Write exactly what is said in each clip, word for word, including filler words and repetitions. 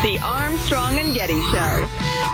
The Armstrong and Getty Show.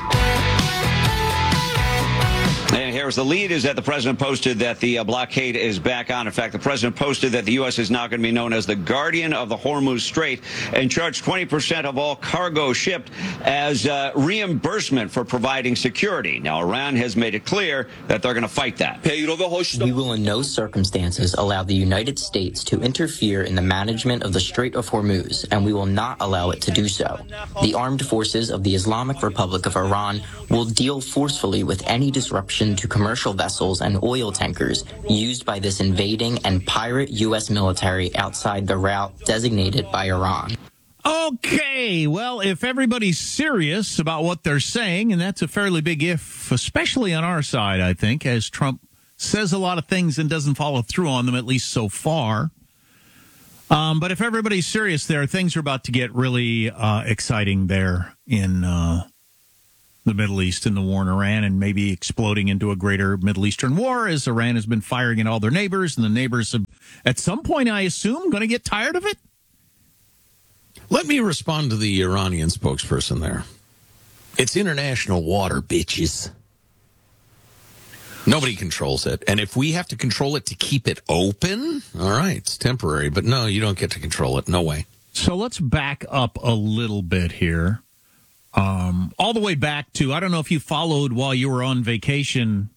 And here's the lead is that the president posted that the uh, blockade is back on. In fact, the president posted that the U S is now going to be known as the guardian of the Hormuz Strait and charge twenty percent of all cargo shipped as uh, reimbursement for providing security. Now, Iran has made it clear that they're going to fight that. We will in no circumstances allow the United States to interfere in the management of the Strait of Hormuz, and we will not allow it to do so. The armed forces of the Islamic Republic of Iran will deal forcefully with any disruption to commercial vessels and oil tankers used by this invading and pirate U S military outside the route designated by Iran. Okay, well, if everybody's serious about what they're saying, and that's a fairly big if, especially on our side, I think, as Trump says a lot of things and doesn't follow through on them, at least so far. Um, but if everybody's serious there, things are about to get really uh, exciting there in uh the Middle East and the war in Iran, and maybe exploding into a greater Middle Eastern war as Iran has been firing at all their neighbors, and the neighbors have, at some point, I assume, going to get tired of it? Let me respond to the Iranian spokesperson there. It's international water, bitches. Nobody controls it. And if we have to control it to keep it open, all right, it's temporary. But no, you don't get to control it. No way. So let's back up a little bit here. Um, all the way back to, I don't know if you followed while you were on vacation,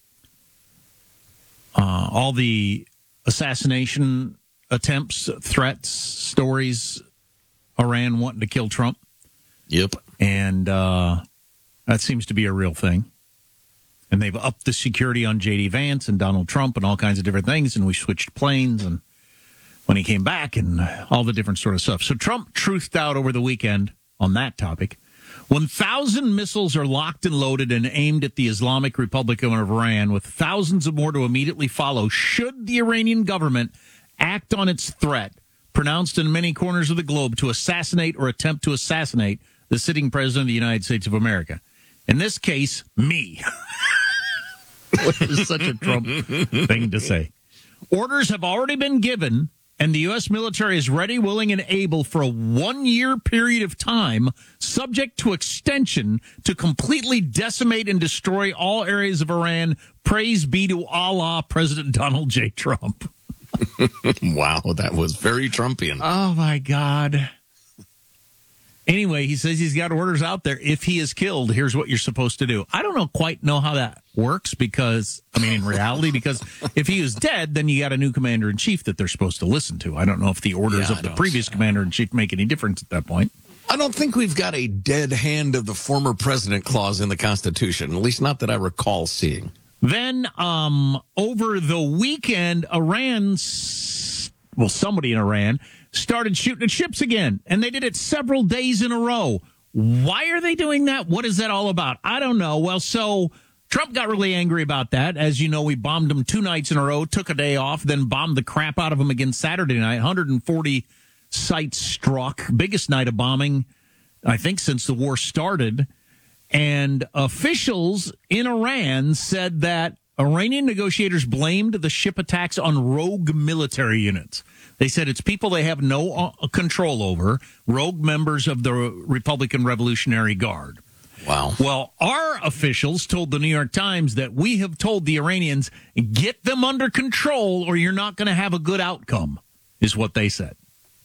uh, all the assassination attempts, threats, stories, Iran wanting to kill Trump. Yep. And uh, that seems to be a real thing. And they've upped the security on J D Vance and Donald Trump and all kinds of different things. And we switched planes and when he came back and all the different sort of stuff. So Trump truthed out over the weekend on that topic. one thousand missiles are locked and loaded and aimed at the Islamic Republic of Iran, with thousands of more to immediately follow should the Iranian government act on its threat, pronounced in many corners of the globe, to assassinate or attempt to assassinate the sitting president of the United States of America. In this case, me. Which is such a Trump thing to say. Orders have already been given, and the U S military is ready, willing, and able for a one-year period of time, subject to extension, to completely decimate and destroy all areas of Iran. Praise be to Allah, President Donald J. Trump. Wow, that was very Trumpian. Oh, my God. Anyway, he says he's got orders out there. If he is killed, here's what you're supposed to do. I don't know quite know how that works because, I mean, in reality, because if he is dead, then you got a new commander-in-chief that they're supposed to listen to. I don't know if the orders Yeah, of the I previous don't- commander-in-chief make any difference at that point. I don't think we've got a dead hand of the former president clause in the Constitution, at least not that I recall seeing. Then, um, over the weekend, Iran, s- well, somebody in Iran started shooting at ships again, and they did it several days in a row. Why are they doing that? What is that all about? I don't know. Well, so Trump got really angry about that. As you know, we bombed him two nights in a row, took a day off, then bombed the crap out of him again Saturday night. one hundred forty sites struck. Biggest night of bombing, I think, since the war started. And officials in Iran said that Iranian negotiators blamed the ship attacks on rogue military units. They said it's people they have no uh, control over, rogue members of the Republican Revolutionary Guard. Wow. Well, our officials told the New York Times that we have told the Iranians, get them under control or you're not going to have a good outcome, is what they said.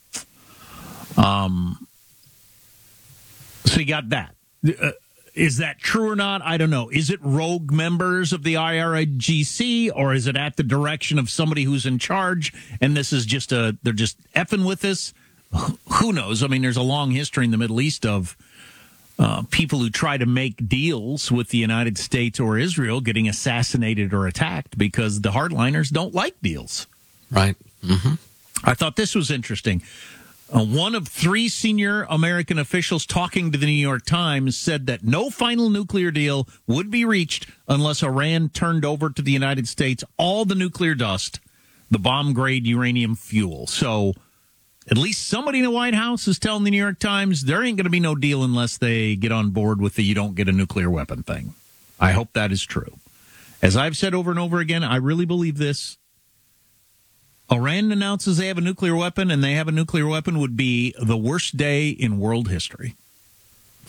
Um. So you got that. Uh, Is that true or not? I don't know. Is it rogue members of the I R G C, or is it at the direction of somebody who's in charge? And this is just a, they're just effing with this? Who knows? I mean, there's a long history in the Middle East of uh, people who try to make deals with the United States or Israel getting assassinated or attacked because the hardliners don't like deals. Right. Mm-hmm. I thought this was interesting. Uh, one of three senior American officials talking to the New York Times said that no final nuclear deal would be reached unless Iran turned over to the United States all the nuclear dust, the bomb-grade uranium fuel. So at least somebody in the White House is telling the New York Times there ain't going to be no deal unless they get on board with the you don't get a nuclear weapon thing. I hope that is true. As I've said over and over again, I really believe this. Iran announces they have a nuclear weapon, and they have a nuclear weapon would be the worst day in world history.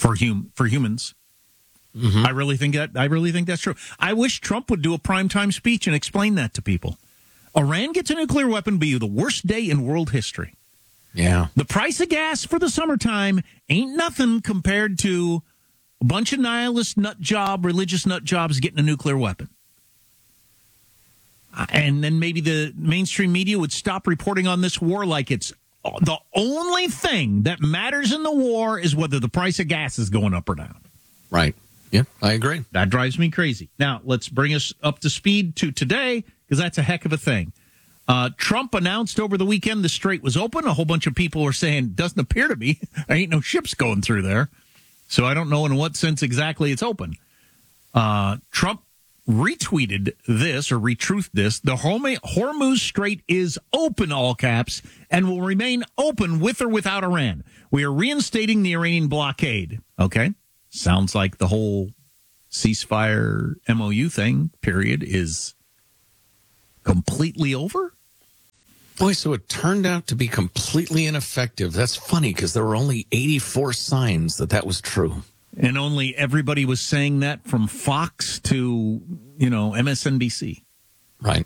for hum for humans. Mm-hmm. I really think that I really think that's true. I wish Trump would do a primetime speech and explain that to people. Iran gets a nuclear weapon, be the worst day in world history. Yeah. The price of gas for the summertime ain't nothing compared to a bunch of nihilist nut job, religious nut jobs getting a nuclear weapon. And then maybe the mainstream media would stop reporting on this war like it's the only thing that matters in the war is whether the price of gas is going up or down. Right. Yeah, I agree. That drives me crazy. Now, let's bring us up to speed to today, because that's a heck of a thing. Uh, Trump announced over the weekend the strait was open. A whole bunch of people were saying, doesn't appear to be. There ain't no ships going through there. So I don't know in what sense exactly it's open. Uh, Trump retweeted this or retruthed this. The Hormuz Strait is open, all caps, and will remain open with or without Iran. We are reinstating the Iranian blockade. Okay. Sounds like the whole ceasefire M O U thing, period, is completely over? Boy, so it turned out to be completely ineffective. That's funny because there were only eighty-four signs that that was true. And only everybody was saying that from Fox to, you know, M S N B C. Right.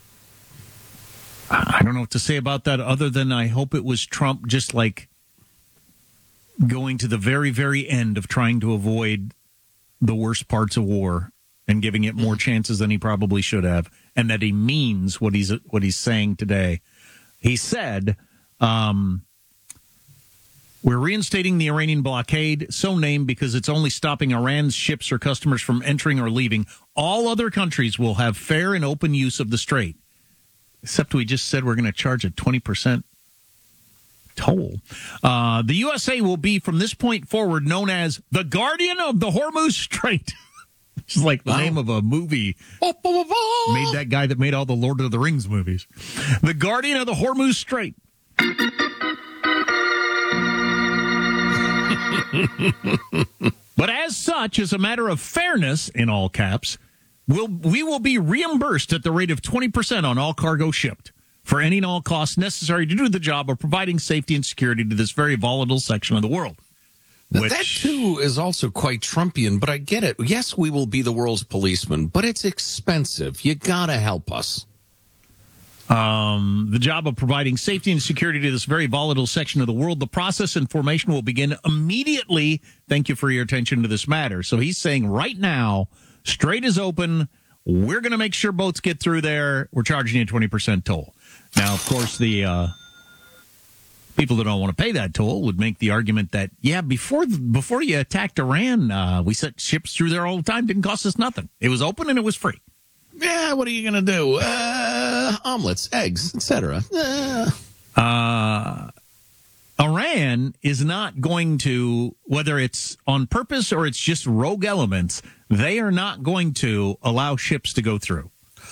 I don't know what to say about that other than I hope it was Trump just like going to the very, very end of trying to avoid the worst parts of war and giving it more chances than he probably should have, and that he means what he's what he's saying today. He said, um, we're reinstating the Iranian blockade, so named because it's only stopping Iran's ships or customers from entering or leaving. All other countries will have fair and open use of the strait. Except we just said we're going to charge a twenty percent toll. Uh, the U S A will be, from this point forward, known as the Guardian of the Hormuz Strait. Which is like the wow. name of a movie made that guy that made all the Lord of the Rings movies. The Guardian of the Hormuz Strait. But as such, as a matter of fairness, in all caps, we'll, we will be reimbursed at the rate of twenty percent on all cargo shipped for any and all costs necessary to do the job of providing safety and security to this very volatile section of the world. Which, that, too, is also quite Trumpian, but I get it. Yes, we will be the world's policeman, but it's expensive. You gotta help us. Um, the job of providing safety and security to this very volatile section of the world. The process and formation will begin immediately. Thank you for your attention to this matter. So he's saying right now, strait is open. We're going to make sure boats get through there. We're charging you a twenty percent toll. Now, of course, the uh, people that don't want to pay that toll would make the argument that, yeah, before before you attacked Iran, uh, we sent ships through there all the time. Didn't cost us nothing. It was open and it was free. Yeah, what are you going to do? Uh, omelets, eggs, et cetera. Uh. uh, Iran is not going to, whether it's on purpose or it's just rogue elements, they are not going to allow ships to go through.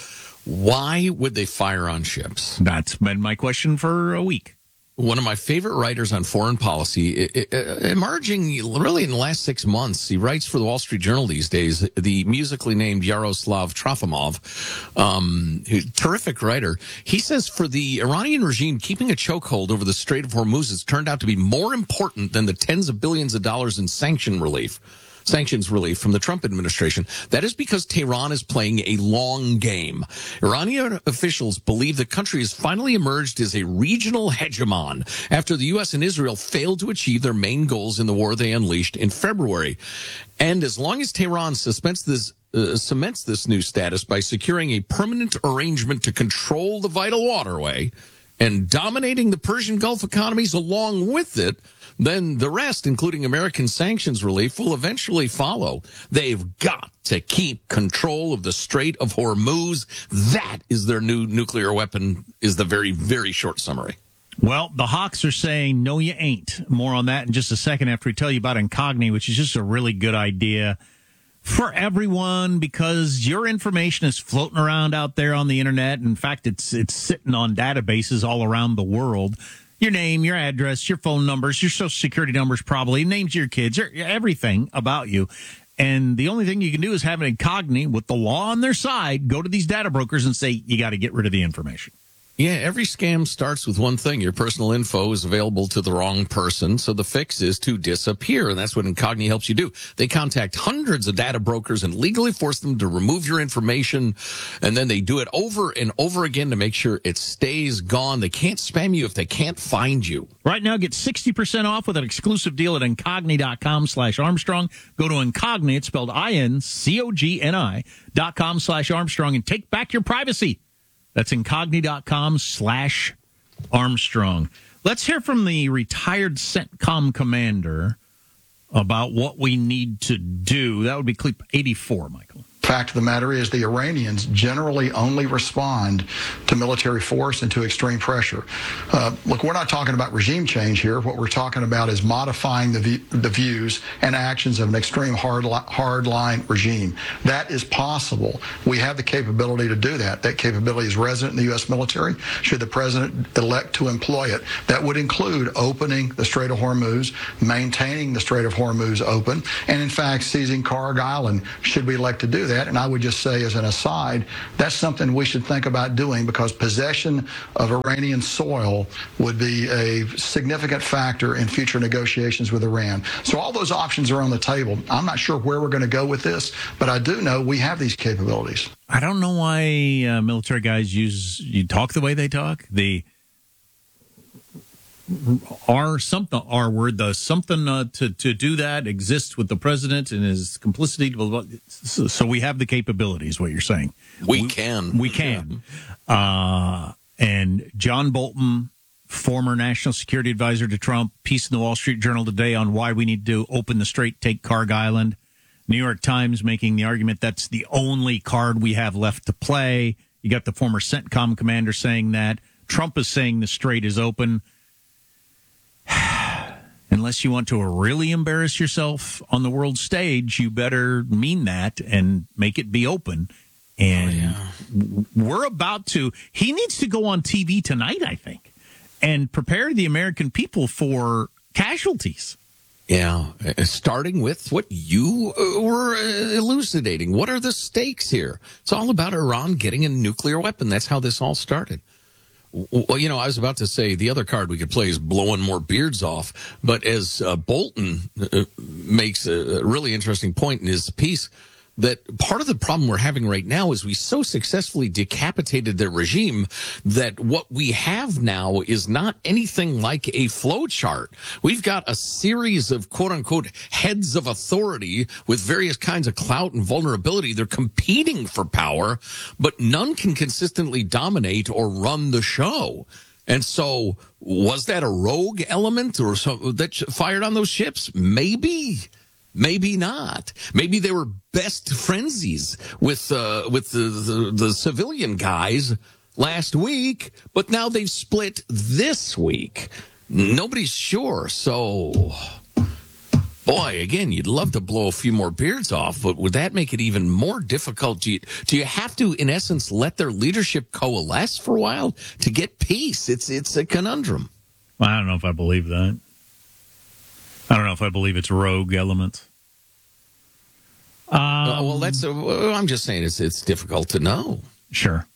Why would they fire on ships? That's been my question for a week. One of my favorite writers on foreign policy, emerging really in the last six months, he writes for the Wall Street Journal these days, the musically named Yaroslav Trofimov, um, terrific writer. He says for the Iranian regime, keeping a chokehold over the Strait of Hormuz has turned out to be more important than the tens of billions of dollars in sanction relief. Sanctions relief from the Trump administration. That is because Tehran is playing a long game. Iranian officials believe the country has finally emerged as a regional hegemon after the U S and Israel failed to achieve their main goals in the war they unleashed in February. And as long as Tehran suspends this Uh, cements this new status by securing a permanent arrangement to control the vital waterway and dominating the Persian Gulf economies along with it, then the rest, including American sanctions relief, will eventually follow. They've got to keep control of the Strait of Hormuz. That is their new nuclear weapon, is the very, very short summary. Well, the Hawks are saying, no, you ain't. More on that in just a second after we tell you about Incogni, which is just a really good idea for everyone because your information is floating around out there on the internet. In fact, it's it's sitting on databases all around the world. Your name, your address, your phone numbers, your social security numbers, probably names of your kids, your, everything about you. And the only thing you can do is have an Incogni with the law on their side, go to these data brokers and say, you got to get rid of the information. Yeah, every scam starts with one thing. Your personal info is available to the wrong person, so the fix is to disappear, and that's what Incogni helps you do. They contact hundreds of data brokers and legally force them to remove your information, and then they do it over and over again to make sure it stays gone. They can't spam you if they can't find you. Right now, get sixty percent off with an exclusive deal at Incogni.com slash Armstrong. Go to Incogni, it's spelled I N C O G N I dot com slash Armstrong, and take back your privacy. That's Incogni.com slash Armstrong. Let's hear from the retired CENTCOM commander about what we need to do. That would be clip eighty-four, Michael. Fact of the matter is the Iranians generally only respond to military force and to extreme pressure. Uh, look, we're not talking about regime change here. What we're talking about is modifying the, v- the views and actions of an extreme hard li- hardline regime. That is possible. We have the capability to do that. That capability is resident in the U S military. Should the president elect to employ it, that would include opening the Strait of Hormuz, maintaining the Strait of Hormuz open, and in fact seizing Karg Island should we elect to do that. And I would just say as an aside, that's something we should think about doing, because possession of Iranian soil would be a significant factor in future negotiations with Iran. So all those options are on the table. I'm not sure where we're going to go with this, but I do know we have these capabilities. I don't know why uh, military guys use, you talk the way they talk. The R something R word, the something uh, to to do that exists with the president and his complicity. Blah, blah, blah. So, so we have the capabilities. What you're saying? We, we can. We can. Yeah. Uh, and John Bolton, former national security advisor to Trump, piece in the Wall Street Journal today on why we need to open the strait, take Karg Island. New York Times making the argument that's the only card we have left to play. You got the former CENTCOM commander saying that. Trump is saying the strait is open. Unless you want to really embarrass yourself on the world stage, you better mean that and make it be open. And oh, yeah. we're about to, he needs to go on T V tonight, I think, and prepare the American people for casualties. Yeah, starting with what you were elucidating. What are the stakes here? It's all about Iran getting a nuclear weapon. That's how this all started. Well, you know, I was about to say the other card we could play is blowing more beards off. But as uh, Bolton uh, makes a really interesting point in his piece, that part of the problem we're having right now is we so successfully decapitated the regime that what we have now is not anything like a flow chart. We've got a series of quote unquote heads of authority with various kinds of clout and vulnerability. They're competing for power, but none can consistently dominate or run the show. And so was that a rogue element or so that fired on those ships? Maybe. Maybe not. Maybe they were best friendsies with uh, with the, the, the civilian guys last week, but now they've split this week. Nobody's sure. So, boy, again, you'd love to blow a few more beards off, but would that make it even more difficult? Do you, do you have to, in essence, let their leadership coalesce for a while to get peace? It's it's a conundrum. Well, I don't know if I believe that. I don't know if I believe it's rogue elements. Um, uh, well, that's. A, I'm just saying it's it's difficult to know. Sure.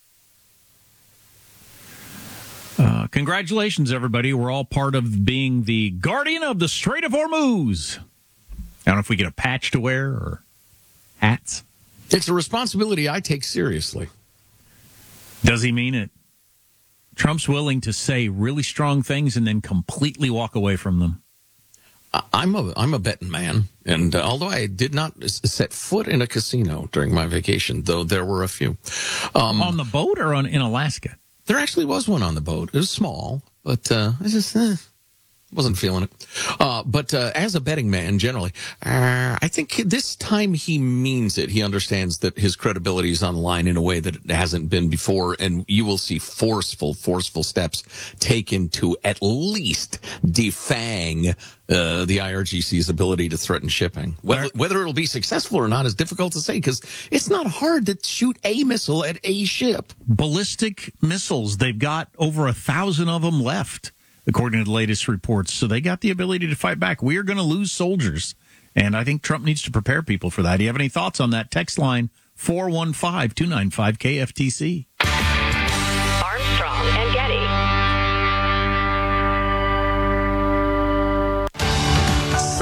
Uh, congratulations, everybody. We're all part of being the guardian of the Strait of Hormuz. I don't know if we get a patch to wear or hats. It's a responsibility I take seriously. Does he mean it? Trump's willing to say really strong things and then completely walk away from them. I'm a I'm a betting man, and uh, although I did not set foot in a casino during my vacation, though there were a few. Um, on the boat or on in Alaska? There actually was one on the boat. It was small, but uh, I just eh, wasn't feeling it. Uh, but uh, as a betting man, generally, uh, I think this time he means it. He understands that his credibility is on the line in a way that it hasn't been before, and you will see forceful, forceful steps taken to at least defang Uh, the I R G C's ability to threaten shipping. Whether, whether it'll be successful or not is difficult to say, because it's not hard to shoot a missile at a ship. Ballistic missiles, they've got over a thousand of them left, according to the latest reports. So they got the ability to fight back. We are going to lose soldiers, and I think Trump needs to prepare people for that. Do you have any thoughts on that? Text line four one five, two nine five, K F T C. Armstrong and Getty.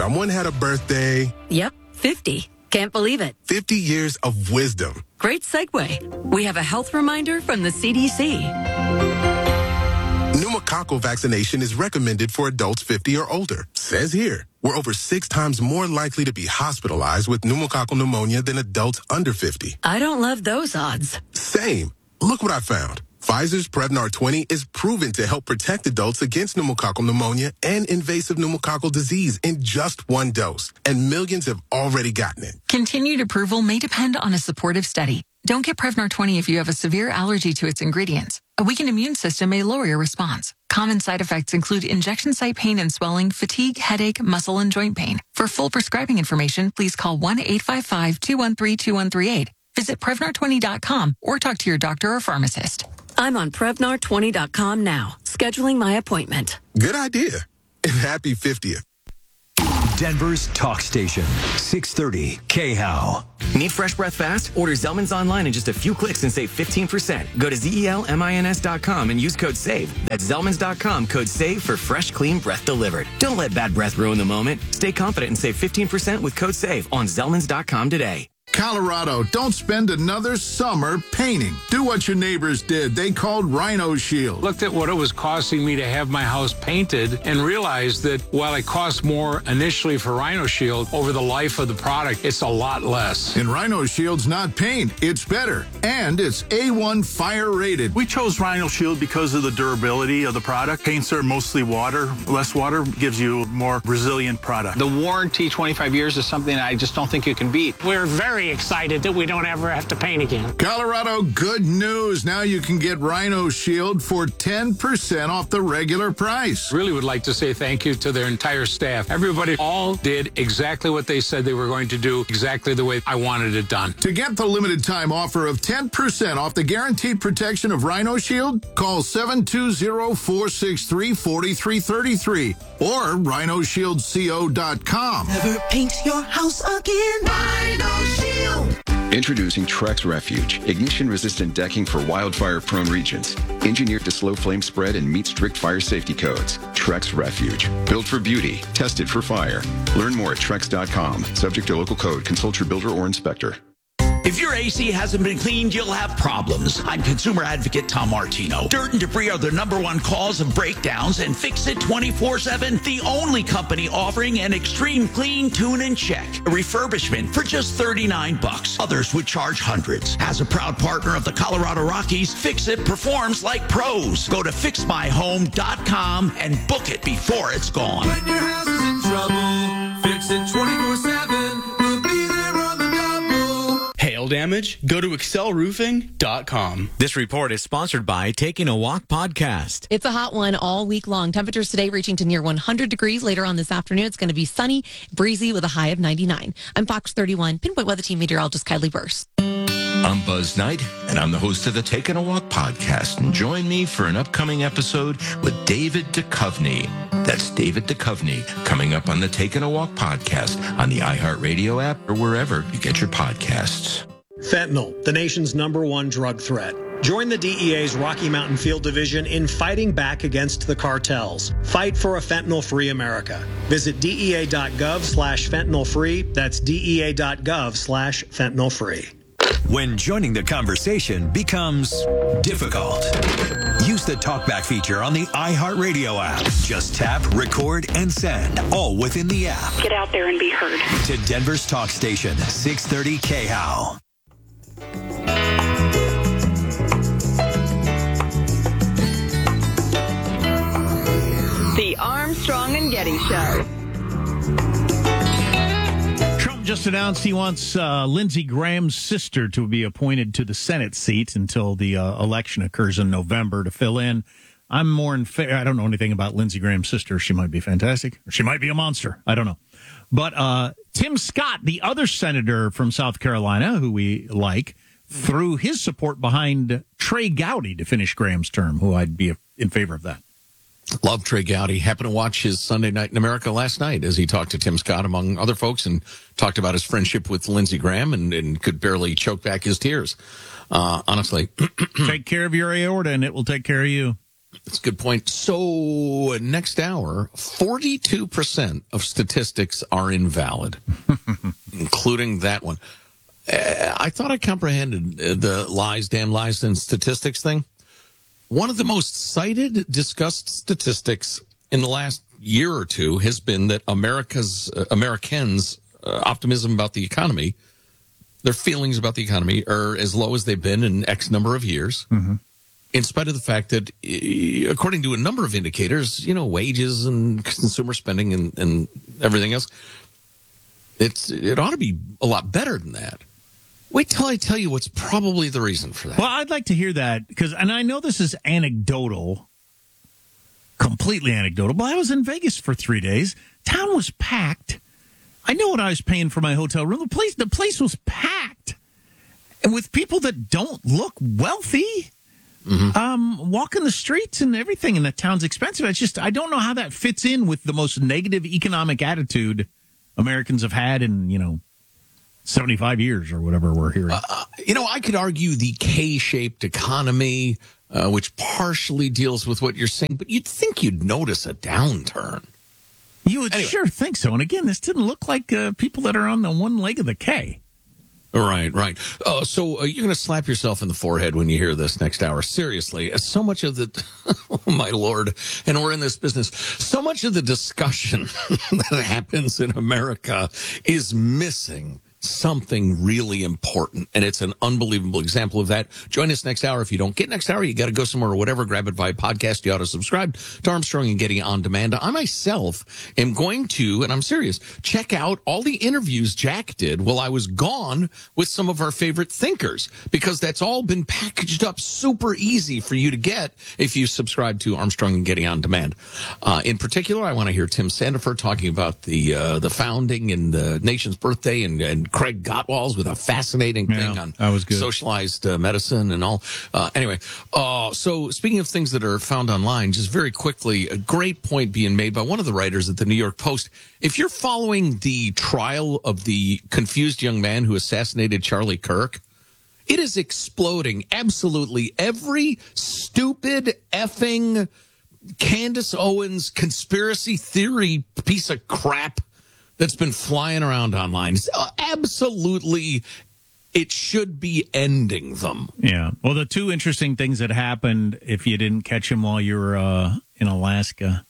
someone had a birthday. Yep, fifty. Can't believe it. fifty years of wisdom. Great segue. We have a health reminder from the C D C. Pneumococcal vaccination is recommended for adults fifty or older. Says here, we're over six times more likely to be hospitalized with pneumococcal pneumonia than adults under fifty. I don't love those odds. Same. Look what I found. Pfizer's Prevnar twenty is proven to help protect adults against pneumococcal pneumonia and invasive pneumococcal disease in just one dose. And millions have already gotten it. Continued approval may depend on a supportive study. Don't get Prevnar twenty if you have a severe allergy to its ingredients. A weakened immune system may lower your response. Common side effects include injection site pain and swelling, fatigue, headache, muscle, and joint pain. For full prescribing information, please call one eight five five, two one three, two one three eight. Visit Prevnar twenty dot com or talk to your doctor or pharmacist. I'm on Prevnar twenty dot com now, scheduling my appointment. Good idea. And happy fiftieth. Denver's talk station, six thirty K H O W. Need fresh breath fast? Order Zellman's online in just a few clicks and save fifteen percent. Go to Z E L M I N S dot com and use code SAVE. That's Zellman's dot com, code SAVE for fresh, clean breath delivered. Don't let bad breath ruin the moment. Stay confident and save fifteen percent with code SAVE on Zellman's dot com today. Colorado, don't spend another summer painting. Do what your neighbors did. They called Rhino Shield. Looked at what it was costing me to have my house painted and realized that while it cost more initially for Rhino Shield, over the life of the product, it's a lot less. And Rhino Shield's not paint, it's better. And it's A one fire rated. We chose Rhino Shield because of the durability of the product. Paints are mostly water. Less water gives you a more resilient product. The warranty, twenty-five years, is something I just don't think you can beat. We're very excited that we don't ever have to paint again. Colorado, good news. Now you can get Rhino Shield for ten percent off the regular price. Really would like to say thank you to their entire staff. Everybody all did exactly what they said they were going to do, exactly the way I wanted it done. To get the limited time offer of ten percent off the guaranteed protection of Rhino Shield, call seven two zero, four six three, four three three three or rhino shield co dot com. Never paint your house again. Rhino Shield. Introducing Trex Refuge, ignition-resistant decking for wildfire-prone regions. Engineered to slow flame spread and meet strict fire safety codes. Trex Refuge, built for beauty, tested for fire. Learn more at trex dot com. Subject to local code. Consult your builder or inspector. If your A C hasn't been cleaned, you'll have problems. I'm consumer advocate Tom Martino. Dirt and debris are the number one cause of breakdowns, and Fix It twenty-four seven, the only company offering an extreme clean, tune, and check. A refurbishment for just thirty-nine bucks. Others would charge hundreds. As a proud partner of the Colorado Rockies, Fix It performs like pros. Go to fix my home dot com and book it before it's gone. When your house is in trouble, Fix It twenty-four seven. We'll be there on the double. Hail damage? Go to excel roofing dot com. This report is sponsored by Taking a Walk podcast. It's a hot one all week long. Temperatures today reaching to near one hundred degrees. Later on this afternoon, it's going to be sunny, breezy with a high of ninety-nine. I'm Fox thirty-one, Pinpoint Weather Team meteorologist Kylie Burse. I'm Buzz Knight, and I'm the host of the Taking a Walk podcast. And join me for an upcoming episode with David Duchovny. That's David Duchovny, coming up on the Taking a Walk podcast on the iHeartRadio app or wherever you get your podcasts. Fentanyl, the nation's number one drug threat. Join the D E A's Rocky Mountain Field Division in fighting back against the cartels. Fight for a fentanyl-free America. Visit dea.gov slash fentanyl-free. That's dea.gov slash fentanyl-free. When joining the conversation becomes difficult, use the TalkBack feature on the iHeartRadio app. Just tap, record, and send, all within the app. Get out there and be heard. To Denver's talk station, six thirty K H O W. The Armstrong and Getty Show. Trump just announced he wants uh, Lindsey Graham's sister to be appointed to the Senate seat until the uh, election occurs in November to fill in. I'm more in favor. I don't know anything about Lindsey Graham's sister. She might be fantastic, or she might be a monster. I don't know. But uh, Tim Scott, the other senator from South Carolina, who we like, threw his support behind Trey Gowdy to finish Graham's term, who I'd be in favor of that. Love Trey Gowdy. Happened to watch his Sunday Night in America last night as he talked to Tim Scott, among other folks, and talked about his friendship with Lindsey Graham and, and could barely choke back his tears. Uh, honestly. Take care of your aorta and it will take care of you. That's a good point. So next hour, forty-two percent of statistics are invalid, including that one. Uh, I thought I comprehended the lies, damn lies, and statistics thing. One of the most cited, discussed statistics in the last year or two has been that America's uh, Americans' uh, optimism about the economy, their feelings about the economy, are as low as they've been in X number of years. Mm-hmm. In spite of the fact that, according to a number of indicators, you know, wages and consumer spending and, and everything else, it's it ought to be a lot better than that. Wait till I tell you what's probably the reason for that. Well, I'd like to hear that, because, and I know this is anecdotal, completely anecdotal, but I was in Vegas for three days. Town was packed. I know what I was paying for my hotel room. The place, the place was packed. And with people that don't look wealthy. Mm-hmm. Um, walking the streets and everything, and the town's expensive. It's just, I don't know how that fits in with the most negative economic attitude Americans have had in, you know, seventy-five years or whatever we're hearing. Uh, you know, I could argue the K-shaped economy, uh, which partially deals with what you're saying, but you'd think you'd notice a downturn. You would anyway. Sure think so. And again, this didn't look like uh, people that are on the one leg of the K. Right, right. Uh, so uh, you're going to slap yourself in the forehead when you hear this next hour. Seriously, so much of the, oh my Lord, and we're in this business, so much of the discussion that happens in America is missing something really important, and it's an unbelievable example of that. Join us next hour. If you don't get next hour, you got to go somewhere or whatever, grab it via podcast. You ought to subscribe to Armstrong and Getty On Demand. I myself am going to, and I'm serious, check out all the interviews Jack did while I was gone with some of our favorite thinkers, because that's all been packaged up super easy for you to get if you subscribe to Armstrong and Getty On Demand. Uh, in particular, I want to hear Tim Sandefur talking about the uh, the founding and the nation's birthday, and, and Craig Gottwals with a fascinating thing yeah, on that was good. socialized uh, medicine and all. Uh, anyway, uh, so speaking of things that are found online, just very quickly, a great point being made by one of the writers at the New York Post. If you're following the trial of the confused young man who assassinated Charlie Kirk, it is exploding. Absolutely every stupid effing Candace Owens conspiracy theory piece of crap that's been flying around online. It's absolutely, it should be ending them. Yeah. Well, the two interesting things that happened, if you didn't catch them while you were uh, in Alaska,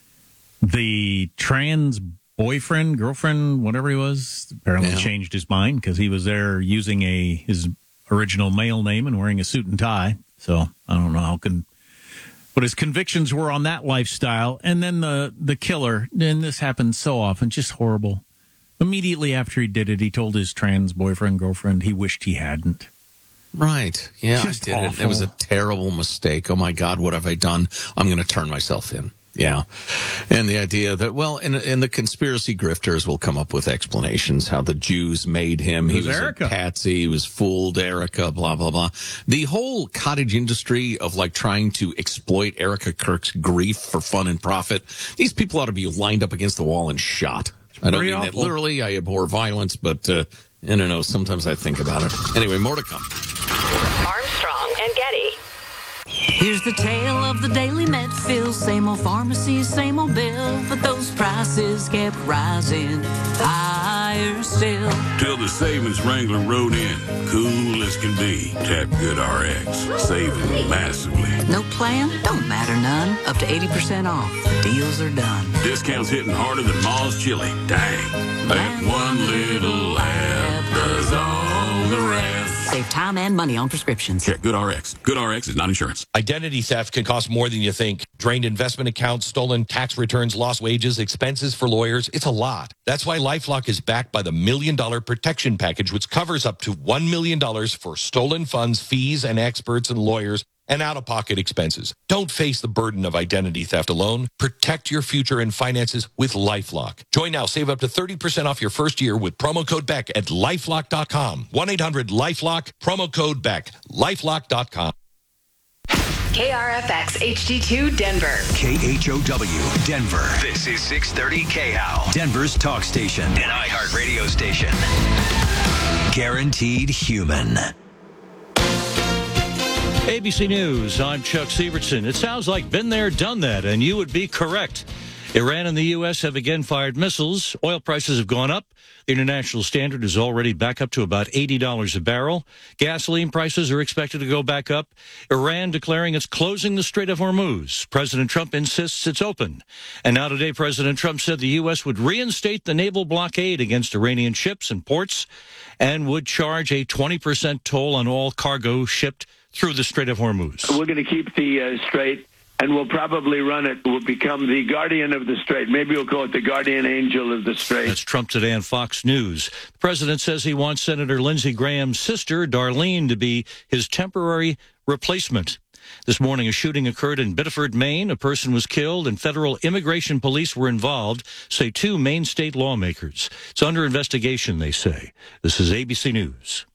the trans boyfriend, girlfriend, whatever he was, apparently yeah. changed his mind because he was there using a his original male name and wearing a suit and tie. So I don't know how can... But his convictions were on that lifestyle. And then the, the killer, and this happens so often, just horrible. Immediately after he did it, he told his trans boyfriend, girlfriend, he wished he hadn't. Right. Yeah, just I did awful. it. It was a terrible mistake. Oh, my God, what have I done? I'm going to turn myself in. Yeah. And the idea that, well, and, and the conspiracy grifters will come up with explanations, how the Jews made him. He was Erica. a patsy. He was fooled Erica, blah, blah, blah. The whole cottage industry of like trying to exploit Erica Kirk's grief for fun and profit. These people ought to be lined up against the wall and shot. I don't Pretty mean awful. that literally. I abhor violence, but uh, I don't know. Sometimes I think about it. Anyway, more to come. Armstrong and Getty. Here's the tale of the daily Medfield. Same old pharmacy, same old bill, but those prices kept rising higher still. Till the savings wrangler rode in, cool as can be. Tap Good R X, saving massively. No plan? Don't matter none. Up to eighty percent off. Deals are done. Discounts hitting harder than Ma's chili. Dang. That one little app does all the rest. Save time and money on prescriptions. Check Good R X. Good R X is not insurance. Identity theft can cost more than you think. Drained investment accounts, stolen tax returns, lost wages, expenses for lawyers. It's a lot. That's why LifeLock is backed by the Million Dollar Protection Package, which covers up to one million dollars for stolen funds, fees, and experts and lawyers, and out-of-pocket expenses. Don't face the burden of identity theft alone. Protect your future and finances with LifeLock. Join now. Save up to thirty percent off your first year with promo code Beck at lifelock dot com. one eight hundred lifelock, promo code Beck, lifelock dot com. K R F X H D two Denver. K H O W Denver. This is six thirty K H O W, Denver's talk station, an iHeart radio station. Guaranteed human. A B C News, I'm Chuck Sievertson. It sounds like been there, done that, and you would be correct. Iran and the U S have again fired missiles. Oil prices have gone up. The international standard is already back up to about eighty dollars a barrel. Gasoline prices are expected to go back up. Iran declaring it's closing the Strait of Hormuz. President Trump insists it's open. And now today, President Trump said the U S would reinstate the naval blockade against Iranian ships and ports and would charge a twenty percent toll on all cargo shipped through the Strait of Hormuz. We're going to keep the uh, strait, and we'll probably run it. We'll become the guardian of the strait. Maybe we'll call it the guardian angel of the strait. That's Trump today on Fox News. The president says he wants Senator Lindsey Graham's sister, Darlene, to be his temporary replacement. This morning, a shooting occurred in Biddeford, Maine. A person was killed, and federal immigration police were involved, say two Maine state lawmakers. It's under investigation, they say. This is A B C News.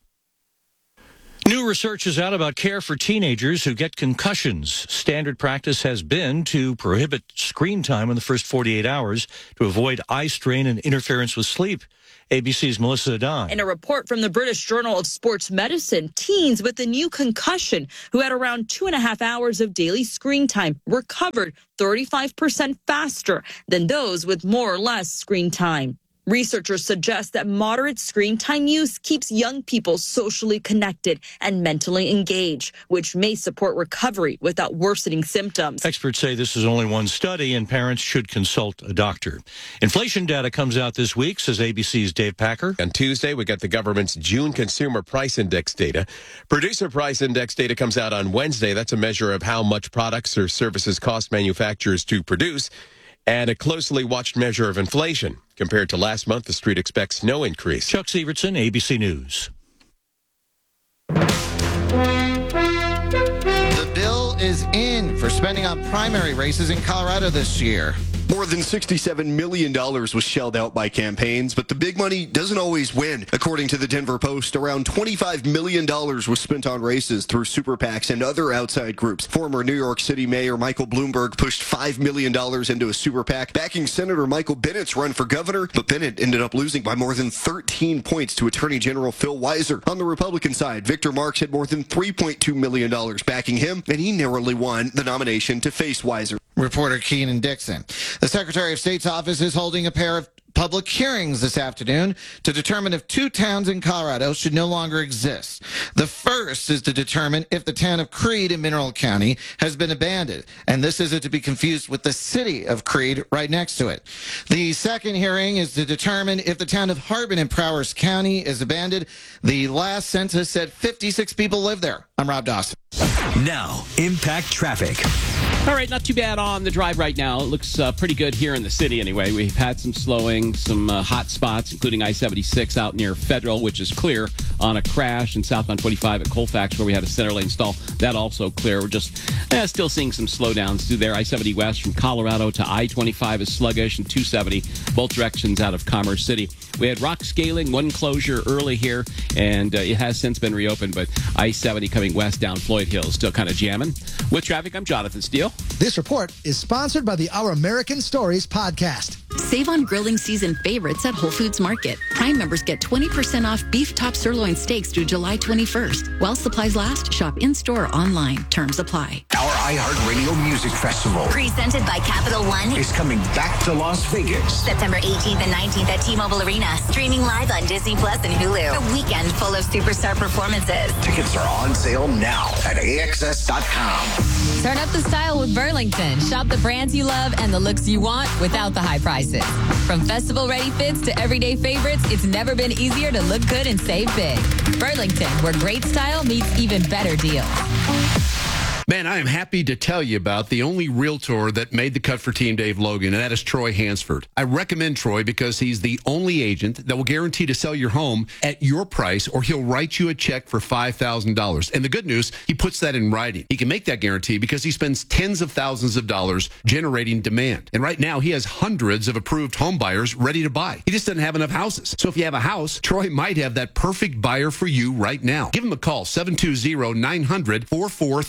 New research is out about care for teenagers who get concussions. Standard practice has been to prohibit screen time in the first forty-eight hours to avoid eye strain and interference with sleep. A B C's Melissa Adon. In a report from the British Journal of Sports Medicine, teens with a new concussion who had around two and a half hours of daily screen time recovered thirty-five percent faster than those with more or less screen time. Researchers suggest that moderate screen time use keeps young people socially connected and mentally engaged, which may support recovery without worsening symptoms. Experts say this is only one study and parents should consult a doctor. Inflation data comes out this week, says A B C's Dave Packer. On Tuesday, we got the government's June Consumer Price Index data. Producer Price Index data comes out on Wednesday. That's a measure of how much products or services cost manufacturers to produce, and a closely watched measure of inflation. Compared to last month, the street expects no increase. Chuck Sievertson, A B C News. The bill is in for spending on primary races in Colorado this year. More than sixty-seven million dollars was shelled out by campaigns, but the big money doesn't always win. According to the Denver Post, around twenty-five million dollars was spent on races through super PACs and other outside groups. Former New York City Mayor Michael Bloomberg pushed five million dollars into a super PAC, backing Senator Michael Bennett's run for governor, but Bennett ended up losing by more than thirteen points to Attorney General Phil Weiser. On the Republican side, Victor Marks had more than three point two million dollars backing him, and he narrowly won the nomination to face Weiser. Reporter Keenan Dixon. The Secretary of State's office is holding a pair of public hearings this afternoon to determine if two towns in Colorado should no longer exist. The first is to determine if the town of Creed in Mineral County has been abandoned, and this isn't to be confused with the city of Creed right next to it. The second hearing is to determine if the town of Harbin in Prowers County is abandoned. The last census said fifty-six people live there. I'm Rob Dawson. Now, Impact Traffic. All right, not too bad on the drive right now. It looks uh, pretty good here in the city anyway. We've had some slowing, some uh, hot spots, including I seventy-six out near Federal, which is clear on a crash, and southbound twenty-five at Colfax, where we had a center lane stall. That also clear. We're just eh, still seeing some slowdowns through there. I seventy west from Colorado to I twenty-five is sluggish, and two seventy, both directions out of Commerce City. We had rock scaling, one closure early here, and uh, it has since been reopened, but I seventy coming west down Floyd Hill still kind of jamming. With traffic, I'm Jonathan Steele. This report is sponsored by the Our American Stories podcast. Save on grilling season favorites at Whole Foods Market. Prime members get twenty percent off beef top sirloin steaks through July twenty-first. While supplies last, shop in-store or online. Terms apply. Our iHeartRadio Music Festival, presented by Capital One, is coming back to Las Vegas. September eighteenth and nineteenth at T-Mobile Arena. Streaming live on Disney Plus and Hulu. A weekend full of superstar performances. Tickets are on sale now at A X S dot com. Turn up the style with Burlington. Shop the brands you love and the looks you want without the high prices. From festival-ready fits to everyday favorites, it's never been easier to look good and save big. Burlington, where great style meets even better deals. Man, I am happy to tell you about the only realtor that made the cut for Team Dave Logan, and that is Troy Hansford. I recommend Troy because he's the only agent that will guarantee to sell your home at your price, or he'll write you a check for five thousand dollars. And the good news, he puts that in writing. He can make that guarantee because he spends tens of thousands of dollars generating demand. And right now, he has hundreds of approved home buyers ready to buy. He just doesn't have enough houses. So if you have a house, Troy might have that perfect buyer for you right now. Give him a call, seven two zero, nine hundred, four four three three.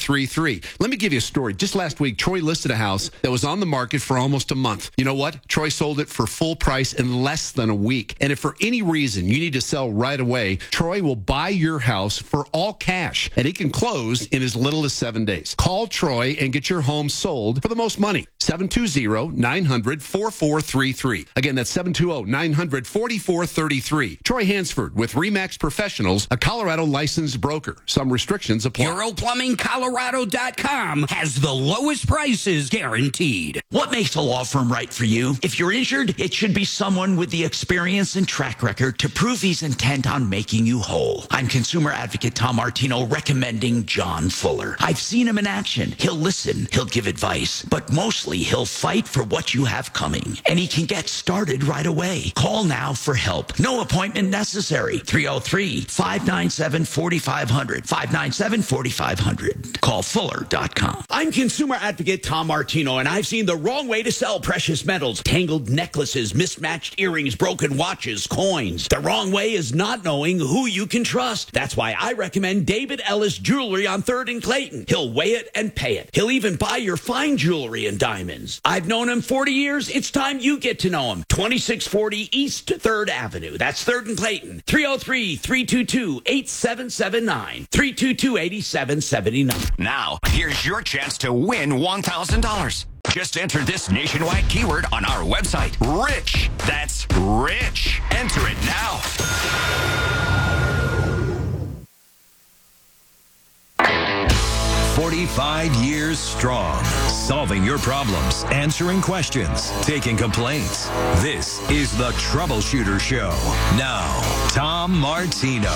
three. Let me give you a story. Just last week, Troy listed a house that was on the market for almost a month. You know what? Troy sold it for full price in less than a week. And if for any reason you need to sell right away, Troy will buy your house for all cash, and he can close in as little as seven days. Call Troy and get your home sold for the most money. seven two zero, nine hundred, forty-four thirty-three. Again, that's seven two zero, nine hundred, forty-four thirty-three. Troy Hansford with RE/MAX Professionals, a Colorado licensed broker. Some restrictions apply. Euro Plumbing Colorado dot com has the lowest prices guaranteed. What makes a law firm right for you? If you're injured, it should be someone with the experience and track record to prove he's intent on making you whole. I'm consumer advocate Tom Martino recommending John Fuller. I've seen him in action. He'll listen, he'll give advice, but mostly he'll fight for what you have coming. And he can get started right away. Call now for help. No appointment necessary. three oh three, five nine seven, four five zero zero. five nine seven, four five zero zero. Call Fuller dot com. I'm consumer advocate Tom Martino, and I've seen the wrong way to sell precious metals. Tangled necklaces, mismatched earrings, broken watches, coins. The wrong way is not knowing who you can trust. That's why I recommend David Ellis Jewelry on third and Clayton. He'll weigh it and pay it. He'll even buy your fine jewelry and diamonds. I've known him forty years. It's time you get to know him. twenty-six forty East third Avenue. That's third and Clayton. three oh three, three two two, eight seven seven nine. three two two, eight seven seven nine. Now, here's your chance to win one thousand dollars. Just enter this nationwide keyword on our website, RICH. That's RICH. Enter it now. forty-five years strong, solving your problems, answering questions, taking complaints. This is the Troubleshooter Show. Now, Tom Martino.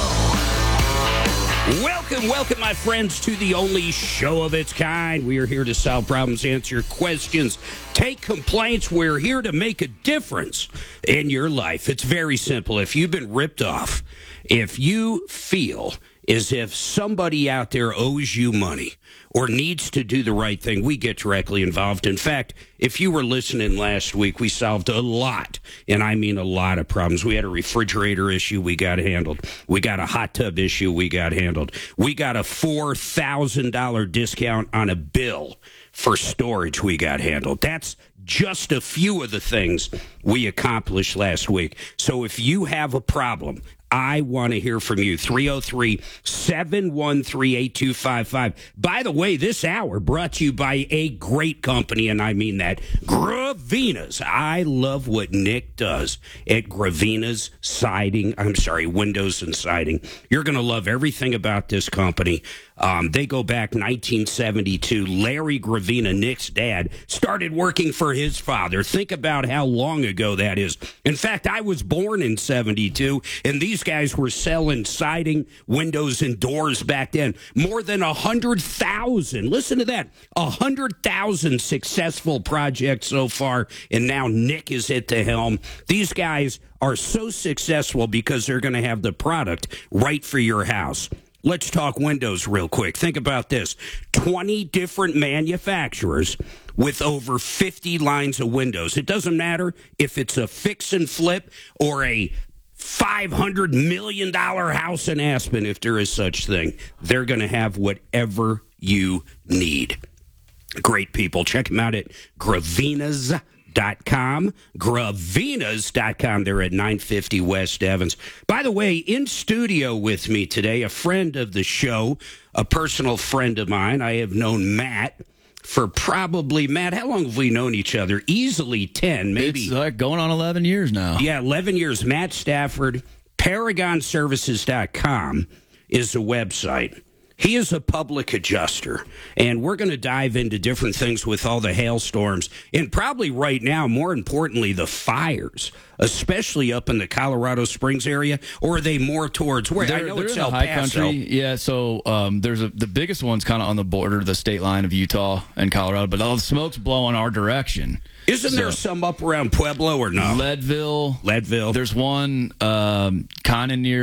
Welcome, welcome, my friends, to the only show of its kind. We are here to solve problems, answer questions, take complaints. We're here to make a difference in your life. It's very simple. If you've been ripped off, if you feel as if somebody out there owes you money or needs to do the right thing, we get directly involved. In fact, if you were listening last week, we solved a lot, and I mean a lot of problems. We had a refrigerator issue, we got handled. We got a hot tub issue, we got handled. We got a four thousand dollars discount on a bill for storage, we got handled. That's just a few of the things we accomplished last week. So if you have a problem, I want to hear from you. three oh three, seven one three, eight two five five. By the way, this hour brought to you by a great company, and I mean that, Gravina's. I love what Nick does at Gravina's Siding. I'm sorry, Windows and Siding. You're going to love everything about this company. Um, they go back nineteen seventy-two. Larry Gravina, Nick's dad, started working for his father. Think about how long ago that is. In fact, I was born in seventy-two, and these guys were selling siding, windows, and doors back then. More than one hundred thousand. Listen to that. one hundred thousand successful projects so far, and now Nick is at the helm. These guys are so successful because they're going to have the product right for your house. Let's talk windows real quick. Think about this. twenty different manufacturers with over fifty lines of windows. It doesn't matter if it's a fix and flip or a five hundred million dollars house in Aspen, if there is such thing. They're going to have whatever you need. Great people. Check them out at Gravinas dot com, Gravinas dot com. They're at nine fifty West Evans. By the way, in studio with me today, a friend of the show, a personal friend of mine. I have known Matt for probably, Matt, how long have we known each other? Easily ten, maybe. It's like going on eleven years now. Yeah, eleven years. Matt Stafford, Paragon Services dot com is the website. He is a public adjuster, and we're going to dive into different things with all the hailstorms, and probably right now, more importantly, the fires, especially up in the Colorado Springs area, or are they more towards where? They're, I know they're it's in El the high Paso. country. Yeah, so um, there's a the biggest one's kind of on the border, the state line of Utah and Colorado, but all the smoke's blowing our direction. Isn't so, there some up around Pueblo or no? Leadville. Leadville. There's one um, kind of near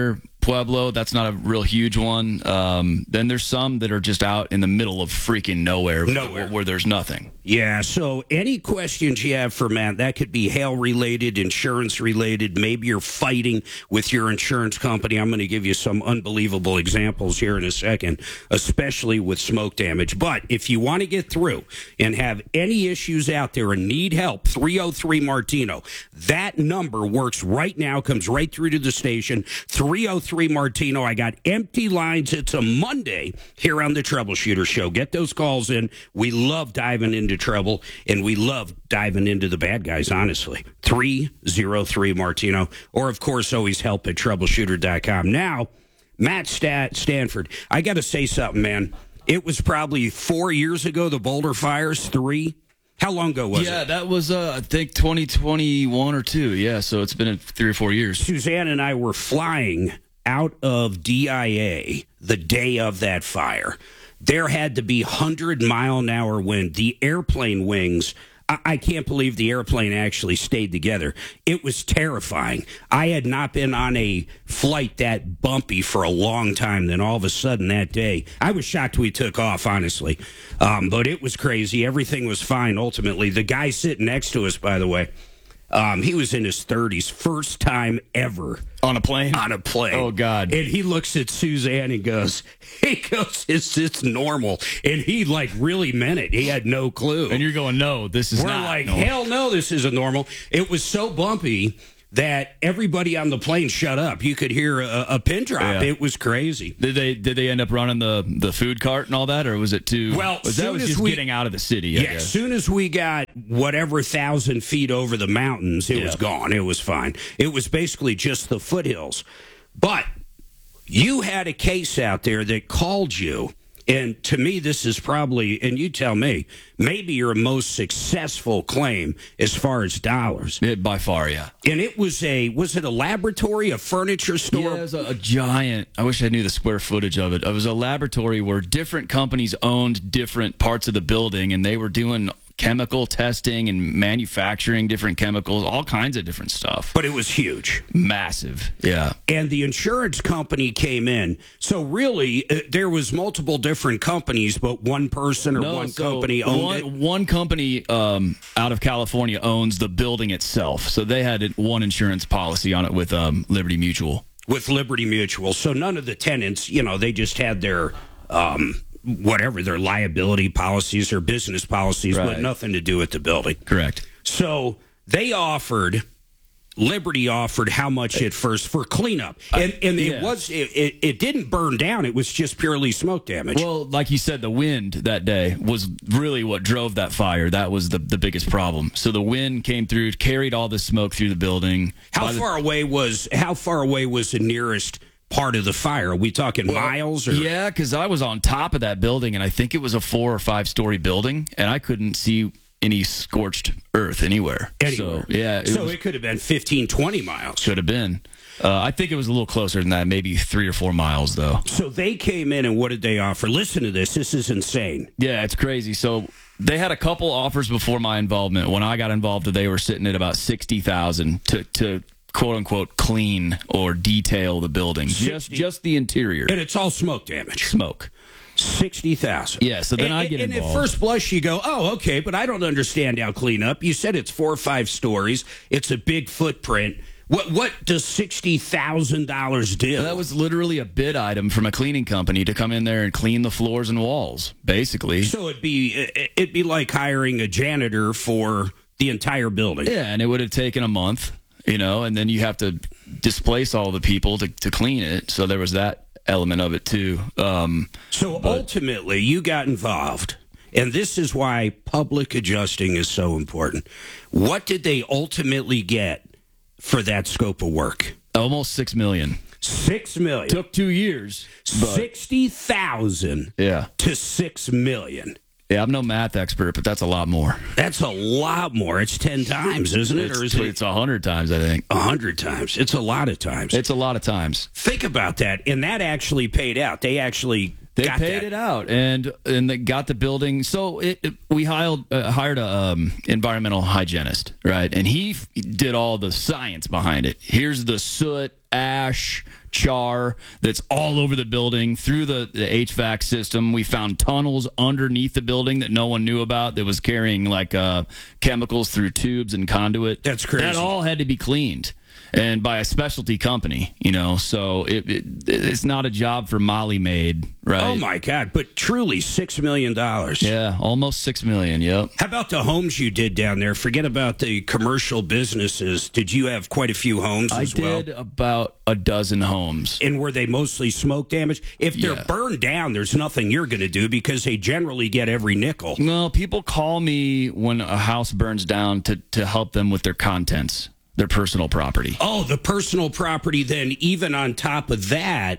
Pueblo. That's not a real huge one. Um, then there's some that are just out in the middle of freaking nowhere, Nowhere. where, where there's nothing. Yeah, so any questions you have for Matt, that could be hail-related, insurance-related. Maybe you're fighting with your insurance company. I'm going to give you some unbelievable examples here in a second, especially with smoke damage. But if you want to get through and have any issues out there and need help, three oh three Martino. That number works right now, comes right through to the station, three oh three Martino. I got empty lines. It's a Monday here on the Troubleshooter Show. Get those calls in. We love diving into trouble, and we love diving into the bad guys, honestly. three oh three Martino, or, of course, always help at troubleshooter dot com. Now, Matt Stat- Stanford, I got to say something, man. It was probably four years ago, the Boulder fires, three. How long ago was yeah, it? that was, uh, I think, twenty twenty-one or two. Yeah, so it's been three or four years. Suzanne and I were flying out of D I A the day of that fire. There had to be one hundred mile an hour wind. The airplane wings, I, I can't believe the airplane actually stayed together. It was terrifying. I had not been on a flight that bumpy for a long time. Then all of a sudden that day, I was shocked we took off, honestly. Um, but it was crazy. Everything was fine, ultimately. The guy sitting next to us, by the way, Um, he was in his thirties, first time ever. On a plane? On a plane. Oh, God. And he looks at Suzanne and goes, he goes, is this normal? And he, like, really meant it. He had no clue. And you're going, no, this is We're not like, normal. hell no, this isn't normal. It was so bumpy that everybody on the plane shut up. You could hear a, a pin drop. Yeah. It was crazy. Did they did they end up running the, the food cart and all that, or was it too? Well, was that soon was as just we- getting out of the city? I Yeah, as guess. soon as we got whatever thousand feet over the mountains, it Yeah. was gone. It was fine. It was basically just the foothills. But you had a case out there that called you, and to me, this is probably, and you tell me, maybe your most successful claim as far as dollars. It, by far, yeah. And it was a, was it a laboratory, a furniture store? Yeah, it was a, a giant. I wish I knew the square footage of it. It was a laboratory where different companies owned different parts of the building, and they were doing chemical testing and manufacturing different chemicals, all kinds of different stuff. But it was huge. Massive. Yeah. And the insurance company came in. So really, uh, there was multiple different companies, but one person or No, one so company owned one, it. One company um, out of California owns the building itself. So they had one insurance policy on it with um, Liberty Mutual. With Liberty Mutual. So none of the tenants, you know, they just had their, um, whatever, their liability policies or business policies, but Right. nothing to do with the building. Correct. So they offered, Liberty offered how much at first for cleanup. And, and it yeah. was, it, it, it didn't burn down. It was just purely smoke damage. Well, like you said, the wind that day was really what drove that fire. That was the, the biggest problem. So the wind came through, carried all the smoke through the building. How By the- far away was how far away was the nearest part of the fire? Are we talking Well, miles? Or? Yeah, because I was on top of that building, and I think it was a four or five story building, and I couldn't see any scorched earth anywhere. Anywhere. So, yeah. It so was, it could have been fifteen, twenty miles. could have been. Uh, I think it was a little closer than that, maybe three or four miles, though. So they came in, and what did they offer? Listen to this. This is insane. Yeah, it's crazy. So they had a couple offers before my involvement. When I got involved, they were sitting at about sixty thousand to to quote unquote clean or detail the building, just just the interior, And it's all smoke damage. smoke. sixty thousand. Yeah, so then and, I get and involved. at first blush, you go, oh, okay, but I don't understand how clean up. You said it's four or five stories. It's a big footprint. What what does sixty thousand dollars do? That was literally a bid item from a cleaning company to come in there and clean the floors and walls, basically. So it'd be it'd be like hiring a janitor for the entire building. Yeah, and it would have taken a month, you know, and then you have to displace all the people to, to clean it. So there was that element of it, too. Um, so but- ultimately, you got involved. And this is why public adjusting is so important. What did they ultimately get for that scope of work? Almost six million. Six million. Took two years. but- Sixty thousand Yeah. to six million. Yeah, I'm no math expert, but that's a lot more. That's a lot more. It's ten times, isn't it? It's, Or is it it's a hundred times, I think. a hundred times? It's a lot of times. It's a lot of times. Think about that. And that actually paid out. They actually They got paid that. it out, and and they got the building. So it, it, we hired uh, hired a um, environmental hygienist, right? And he f- did all the science behind it. Here's the soot, ash, char that's all over the building through the, the H V A C system. We found tunnels underneath the building that no one knew about that was carrying like uh, chemicals through tubes and conduit. That's crazy. That all had to be cleaned. And by a specialty company, you know, so it, it it's not a job for Molly Maid, right? Oh my God! But truly, six million dollars. Yeah, almost six million. Yep. How about the homes you did down there? Forget about the commercial businesses. Did you have quite a few homes I as well? did about a dozen homes. And were they mostly smoke damage? If they're Yeah. burned down, there's nothing you're going to do because they generally get every nickel. Well, people call me when a house burns down to to help them with their contents, their personal property. Oh, the personal property. Then even on top of that,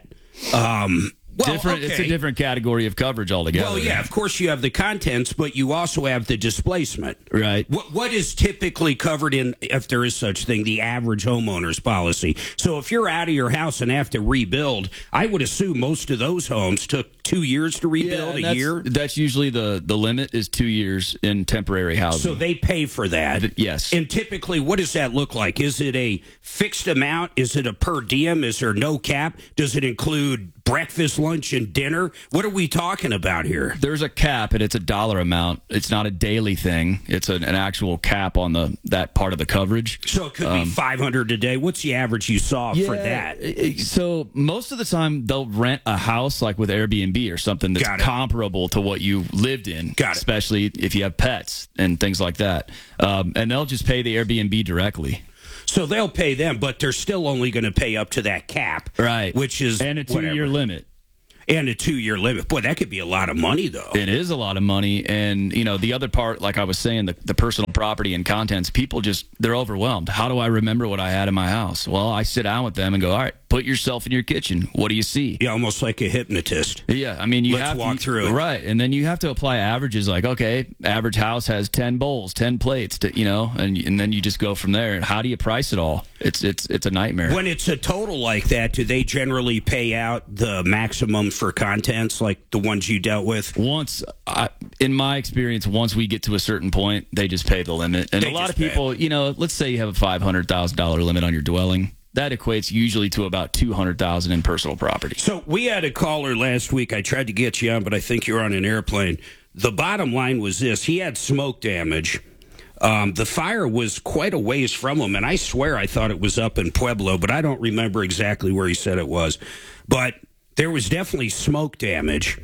um, well, different. okay. It's a different category of coverage altogether. Well, yeah, of course you have the contents, but you also have the displacement. Right. What, what is typically covered in, if there is such thing, the average homeowner's policy? So if you're out of your house and have to rebuild, I would assume most of those homes took two years to rebuild, and a that's, year. That's usually the the limit is two years in temporary housing. So they pay for that. Yes. And typically, what does that look like? Is it a fixed amount? Is it a per diem? Is there no cap? Does it include breakfast, lunch, and dinner? What are we talking about here? There's a cap, and it's a dollar amount. It's not a daily thing. It's an, an actual cap on the that part of the coverage. So it could Um, be five hundred a day. What's the average you saw for that? that? So most of the time, they'll rent a house like with Airbnb or something that's Got it. comparable to what you lived in. Got it. Especially if you have pets and things like that. Um, and they'll just pay the Airbnb directly. So they'll pay them, but they're still only going to pay up to that cap. Right. Which is And a two-year whatever. limit. And a two-year limit. Boy, that could be a lot of money, though. It is a lot of money. And, you know, the other part, like I was saying, the, the personal property and contents, people just, they're overwhelmed. How do I remember what I had in my house? Well, I sit down with them and go, all right, put yourself in your kitchen. What do you see? Yeah, almost like a hypnotist. Yeah, I mean, you Let's have walk to, through it. Right. And then you have to apply averages like, okay, average house has ten bowls, ten plates, to, you know, and and then you just go from there. How do you price it all? It's it's it's a nightmare. When it's a total like that, do they generally pay out the maximum for contents like the ones you dealt with? Once, I, in my experience, once we get to a certain point, they just pay the limit. And They a lot of just pay people, you know, let's say you have a five hundred thousand dollars limit on your dwelling. That equates usually to about two hundred thousand dollars in personal property. So we had a caller last week. I tried to get you on, but I think you're on an airplane. The bottom line was this. He had smoke damage. Um, the fire was quite a ways from him, and I swear I thought it was up in Pueblo, but I don't remember exactly where he said it was. But there was definitely smoke damage.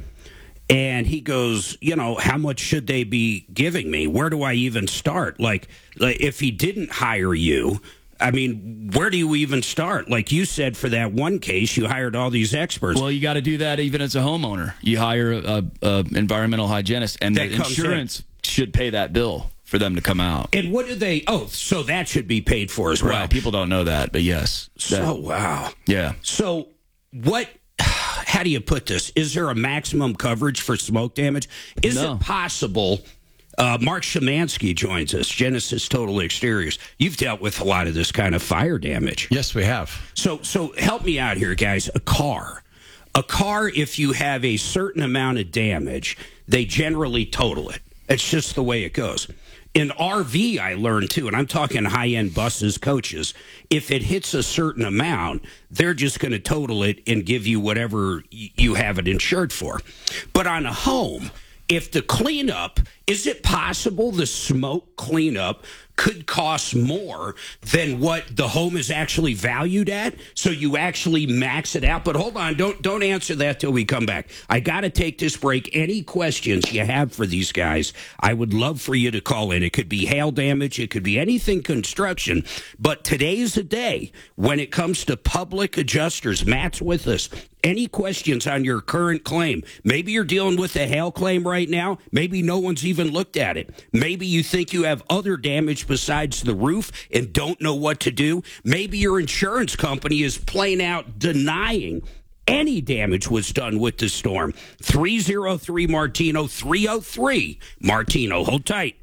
And he goes, you know, how much should they be giving me? Where do I even start? Like, like if he didn't hire you, I mean, where do you even start? Like you said, for that one case, you hired all these experts. Well, you got to do that even as a homeowner. You hire a, a environmental hygienist, and That the comes insurance should pay that bill for them to come out. And what do they? Oh, so that should be paid for as well. Right. People don't know that, but yes. So That- wow. Yeah. So what? How do you put this? Is there a maximum coverage for smoke damage? Is No. it possible? Uh, Mark Szymanski joins us, Genesis Total Exteriors. You've dealt with a lot of this kind of fire damage. Yes, we have. So, so help me out here, guys. A car, a car. If you have a certain amount of damage, they generally total it. It's just the way it goes. In R V, I learned too, and I'm talking high-end buses, coaches. If it hits a certain amount, they're just going to total it and give you whatever y- you have it insured for. But on a home, if the cleanup, is it possible the smoke cleanup could cost more than what the home is actually valued at? So you actually max it out. But hold on, don't don't answer that till we come back. I got to take this break. Any questions you have for these guys, I would love for you to call in. It could be hail damage. It could be anything construction. But today's the day when it comes to public adjusters. Matt's with us. Any questions on your current claim? Maybe you're dealing with a hail claim right now. Maybe no one's even looked at it. Maybe you think you have other damage besides the roof and don't know what to do. Maybe your insurance company is plain out denying any damage was done with the storm. three oh three Martino, three oh three Martino. Hold tight.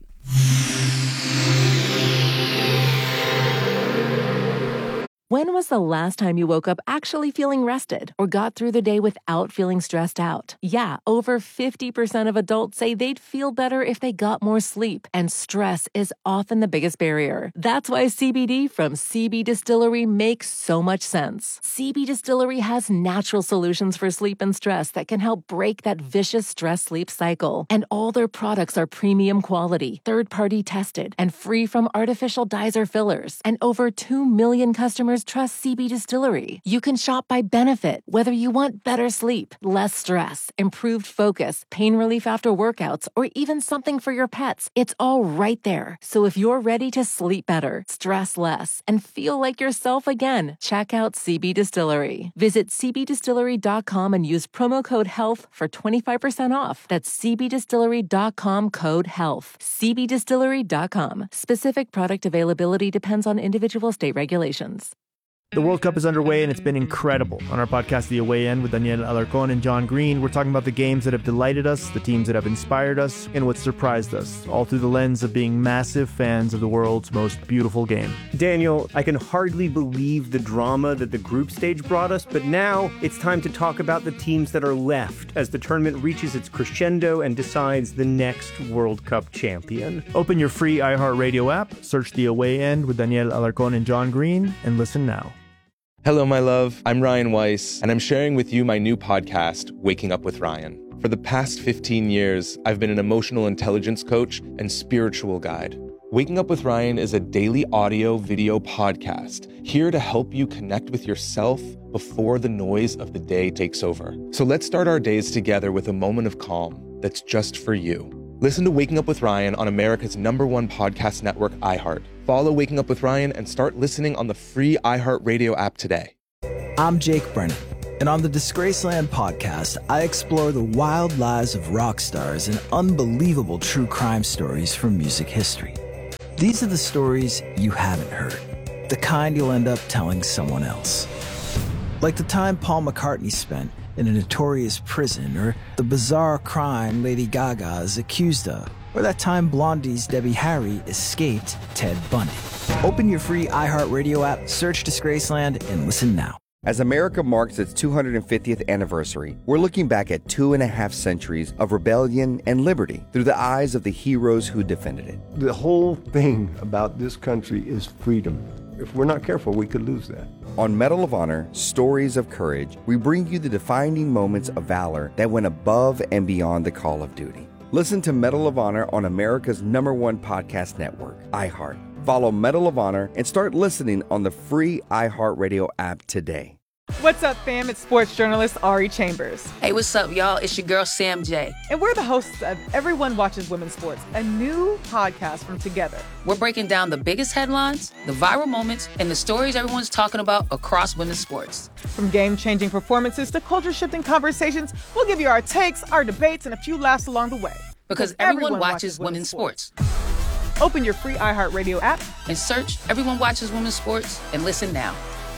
When was the last time you woke up actually feeling rested or got through the day without feeling stressed out? Yeah, over fifty percent of adults say they'd feel better if they got more sleep, and stress is often the biggest barrier. That's why C B D from C B Distillery makes so much sense. C B Distillery has natural solutions for sleep and stress that can help break that vicious stress-sleep cycle. And all their products are premium quality, third-party tested, and free from artificial dyes or fillers. And over two million customers trust C B Distillery. You can shop by benefit, whether you want better sleep, less stress, improved focus, pain relief after workouts, or even something for your pets. It's all right there. So if you're ready to sleep better, stress less, and feel like yourself again, check out C B Distillery. Visit c b distillery dot com and use promo code HEALTH for twenty-five percent off. That's c b distillery dot com code HEALTH. c b distillery dot com. Specific product availability depends on individual state regulations. The World Cup is underway, and it's been incredible. On our podcast, The Away End, with Daniel Alarcón and John Green, we're talking about the games that have delighted us, the teams that have inspired us, and what surprised us, all through the lens of being massive fans of the world's most beautiful game. Daniel, I can hardly believe the drama that the group stage brought us, but now it's time to talk about the teams that are left as the tournament reaches its crescendo and decides the next World Cup champion. Open your free iHeartRadio app, search The Away End with Daniel Alarcón and John Green, and listen now. Hello, my love. I'm Ryan Weiss, and I'm sharing with you my new podcast, Waking Up with Ryan. For the past fifteen years, I've been an emotional intelligence coach and spiritual guide. Waking Up with Ryan is a daily audio video podcast here to help you connect with yourself before the noise of the day takes over. So let's start our days together with a moment of calm that's just for you. Listen to Waking Up with Ryan on America's number one podcast network, iHeart. Follow Waking Up with Ryan and start listening on the free iHeartRadio app today. I'm Jake Brennan, and on the Disgraceland podcast, I explore the wild lives of rock stars and unbelievable true crime stories from music history. These are the stories you haven't heard, the kind you'll end up telling someone else. Like the time Paul McCartney spent in a notorious prison, or the bizarre crime Lady Gaga is accused of, or that time Blondie's Debbie Harry escaped Ted Bundy. Open your free iHeartRadio app, search Disgraceland, and listen now. As America marks its two hundred fiftieth anniversary, we're looking back at two and a half centuries of rebellion and liberty through the eyes of the heroes who defended it. The whole thing about this country is freedom. If we're not careful, we could lose that. On Medal of Honor, Stories of Courage, we bring you the defining moments of valor that went above and beyond the call of duty. Listen to Medal of Honor on America's number one podcast network, iHeart. Follow Medal of Honor and start listening on the free iHeartRadio app today. What's up, fam? It's sports journalist Ari Chambers. Hey, what's up, y'all? It's your girl, Sam J. And we're the hosts of Everyone Watches Women's Sports, a new podcast from Together. We're breaking down the biggest headlines, the viral moments, and the stories everyone's talking about across women's sports. From game-changing performances to culture-shifting conversations, we'll give you our takes, our debates, and a few laughs along the way. Because, because everyone, everyone watches, watches women's sports. sports. Open your free iHeartRadio app and search Everyone Watches Women's Sports and listen now.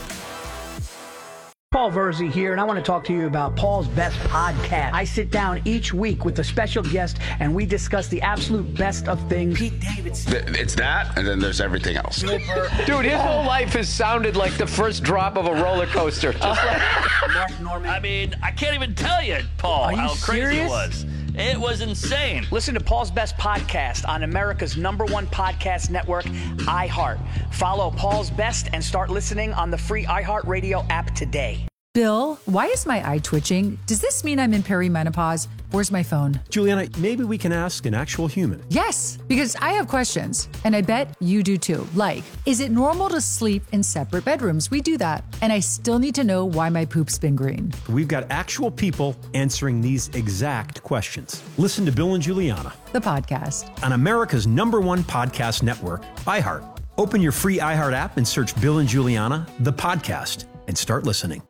Paul Verzi here, and I want to talk to you about Paul's Best Podcast. I sit down each week with a special guest, and we discuss the absolute best of things. Pete Davidson. It's that, and then there's everything else. Dude, his whole life has sounded like the first drop of a roller coaster. Just uh, like Mark Norman. I mean, I can't even tell you, Paul, Are you how crazy serious? it was. It was insane. Listen to Paul's Best Podcast on America's number one podcast network, iHeart. Follow Paul's Best and start listening on the free iHeartRadio app today. Bill, why is my eye twitching? Does this mean I'm in perimenopause? Where's my phone? Juliana, maybe we can ask an actual human. Yes, because I have questions, and I bet you do too. Like, is it normal to sleep in separate bedrooms? We do that. And I still need to know why my poop's been green. We've got actual people answering these exact questions. Listen to Bill and Juliana, the podcast, on America's number one podcast network, iHeart. Open your free iHeart app and search Bill and Juliana, the podcast, and start listening.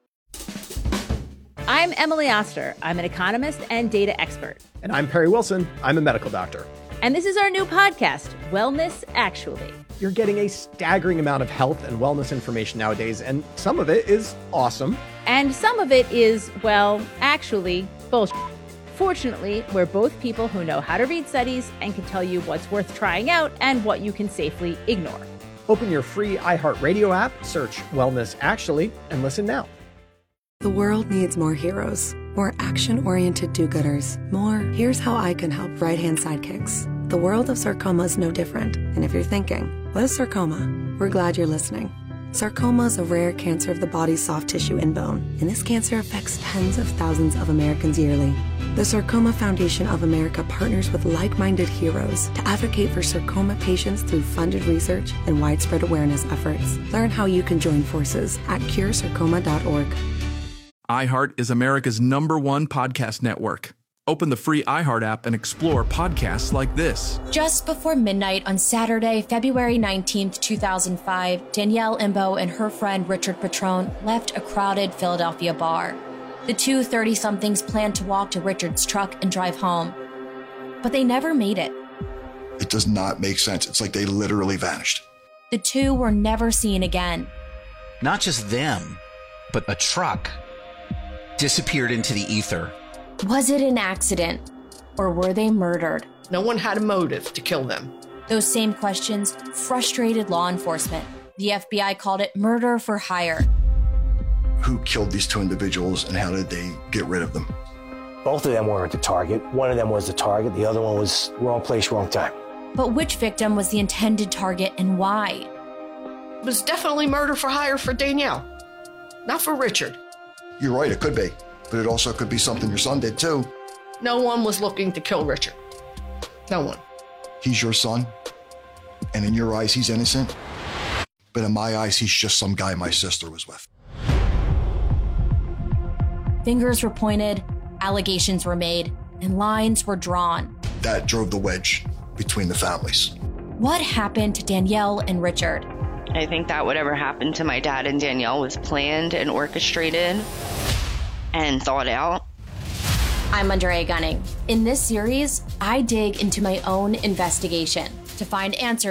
I'm Emily Oster. I'm an economist and data expert. And I'm Perry Wilson. I'm a medical doctor. And this is our new podcast, Wellness Actually. You're getting a staggering amount of health and wellness information nowadays, and some of it is awesome. And some of it is, well, actually, bullshit. Fortunately, we're both people who know how to read studies and can tell you what's worth trying out and what you can safely ignore. Open your free iHeartRadio app, search Wellness Actually, and listen now. The world needs more heroes, more action-oriented do-gooders, more here's how I can help right-hand sidekicks. The world of sarcoma is no different. And if you're thinking, what is sarcoma? We're glad you're listening. Sarcoma is a rare cancer of the body's soft tissue and bone, and this cancer affects tens of thousands of Americans yearly. The Sarcoma Foundation of America partners with like-minded heroes to advocate for sarcoma patients through funded research and widespread awareness efforts. Learn how you can join forces at cure sarcoma dot org. iHeart is America's number one podcast network. Open the free iHeart app and explore podcasts like this. Just before midnight on Saturday, February nineteenth, two thousand five, Danielle Imbo and her friend Richard Petrone left a crowded Philadelphia bar. The two thirty-somethings planned to walk to Richard's truck and drive home, but they never made it. It does not make sense. It's like they literally vanished. The two were never seen again. Not just them, but a truck disappeared into the ether. Was it an accident, or were they murdered? No one had a motive to kill them. Those same questions frustrated law enforcement. The F B I called it murder for hire. Who killed these two individuals and how did they get rid of them? Both of them weren't the target. One of them was the target. The other one was wrong place, wrong time. But which victim was the intended target and why? It was definitely murder for hire for Danielle, not for Richard. You're right, it could be. But it also could be something your son did too. No one was looking to kill Richard. No one. He's your son, and in your eyes, he's innocent. But in my eyes, he's just some guy my sister was with. Fingers were pointed, allegations were made, and lines were drawn. That drove the wedge between the families. What happened to Danielle and Richard? I think that whatever happened to my dad and Danielle was planned and orchestrated and thought out. I'm Andrea Gunning. In this series, I dig into my own investigation to find answers